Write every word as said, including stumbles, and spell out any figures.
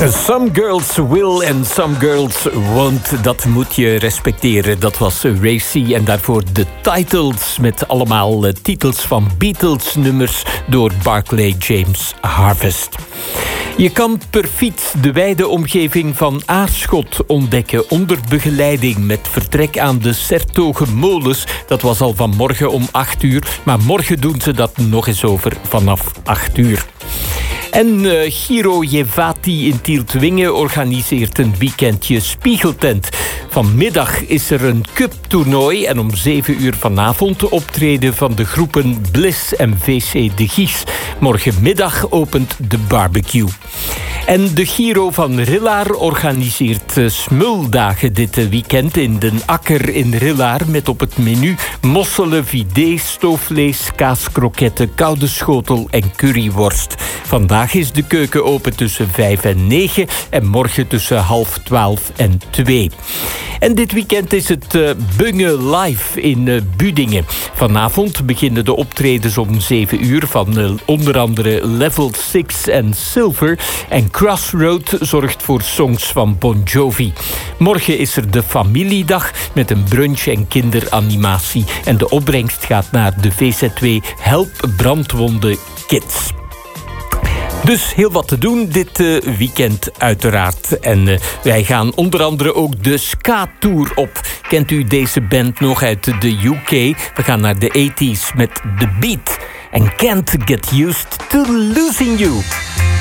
Some girls will and some girls won't. Dat moet je respecteren. Dat was Racy en daarvoor de Titles met allemaal uh, titels van Beatles-nummers door Barclay James Harvest. Je kan per fiets de wijde omgeving van Aarschot ontdekken onder begeleiding met vertrek aan de 's-Hertogenmolens. Dat was al vanmorgen om acht uur, maar morgen doen ze dat nog eens over vanaf acht uur. En uh, Giro Jevati in Tieltwingen organiseert een weekendje spiegeltent. Vanmiddag is er een cuptoernooi en om zeven uur vanavond optreden van de groepen Bliss en V C De Gies. Morgenmiddag opent de barbecue. En de Giro van Rillaar organiseert uh, smuldagen dit weekend in Den Akker in Rillaar met op het menu mosselen, vidé, stoofvlees, kaaskroketten, koude schotel en curryworst. Vandaag is de keuken open tussen vijf en negen en morgen tussen half twaalf en twee. En dit weekend is het uh, Bunge Live in uh, Budingen. Vanavond beginnen de optredens om zeven uur van uh, onder andere Level zes en Silver. En Crossroad zorgt voor songs van Bon Jovi. Morgen is er de familiedag met een brunch en kinderanimatie. En de opbrengst gaat naar de V Z W Help Brandwonde Kids. Dus heel wat te doen dit uh, weekend uiteraard. En uh, wij gaan onder andere ook de Ska-tour op. Kent u deze band nog uit de U K? We gaan naar de tachtiger met The Beat. And Can't Get Used to Losing You.